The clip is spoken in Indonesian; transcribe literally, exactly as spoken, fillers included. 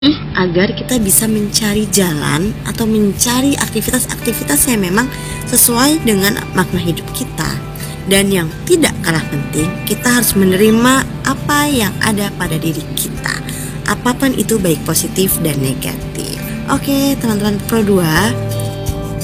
agar kita bisa mencari jalan atau mencari aktivitas-aktivitas yang memang sesuai dengan makna hidup kita. Dan yang tidak kalah penting, kita harus menerima apa yang ada pada diri kita, apapun itu, baik positif dan negatif. Oke teman-teman Pro dua,